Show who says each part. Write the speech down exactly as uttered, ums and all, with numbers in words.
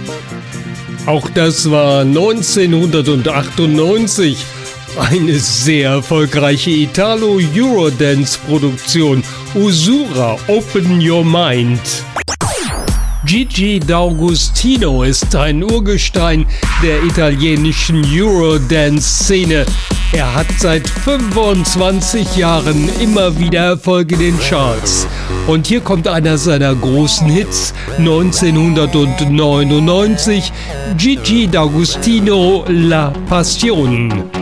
Speaker 1: Auch das war neunzehnhundertachtundneunzig. Eine sehr erfolgreiche Italo-Eurodance-Produktion. Usura, Open Your Mind. Gigi D'Agostino ist ein Urgestein der italienischen Eurodance-Szene. Er hat seit fünfundzwanzig Jahren immer wieder Erfolg in den Charts. Und hier kommt einer seiner großen Hits, neunzehnhundertneunundneunzig, Gigi D'Agostino, La Passion.